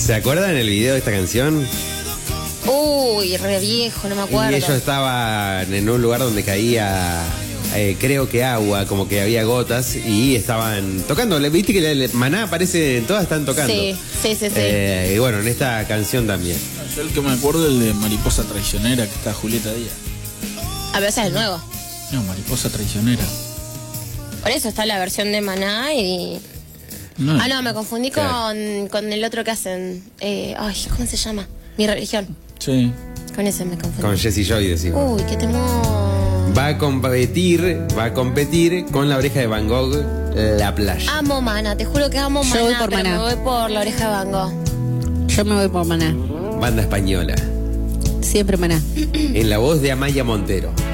¿Se acuerdan el video de esta canción? Uy, re viejo, no me acuerdo. Y ellos estaban en un lugar donde caía, creo que agua, como que había gotas, y estaban tocando. Viste que Maná aparece, todas están tocando. Sí. Y bueno, en esta canción también. Yo el que me acuerdo es el de Mariposa Traicionera, que está Julieta Díaz. A ver, ese es el nuevo. No, Mariposa Traicionera. Por eso está la versión de Maná y... No, no, me confundí con el otro que hacen. ¿Cómo se llama? Mi religión. sí. Con ese me confundí. Con Jessie Joy decimos. Uy, qué temor. Va a competir con La Oreja de Van Gogh, La Playa. Amo Maná, te juro que amo Maná. Yo voy por pero Maná. me voy por La Oreja de Van Gogh. Yo me voy por Maná. Banda española. Siempre Maná. En la voz de Amaya Montero.